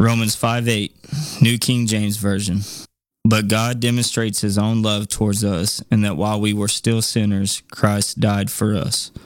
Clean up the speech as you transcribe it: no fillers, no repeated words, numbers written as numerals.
Romans 5:8, New King James Version. But God demonstrates his own love towards us, and that while we were still sinners, Christ died for us.